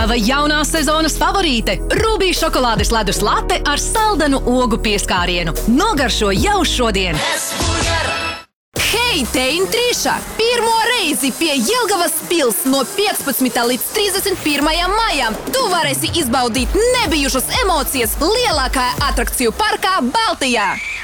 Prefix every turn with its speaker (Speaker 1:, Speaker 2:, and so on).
Speaker 1: Tava jaunās sezonas favorīte – Rubija šokolādes ledus late ar saldenu ogu pieskārienu. Nogaršo jau šodien! Hei, te Intrīša! Pirmo reizi pie Jelgavas pils no 15. līdz 31. maijam tu varēsi izbaudīt nebijušas emocijas lielākajā atrakciju parkā Baltijā!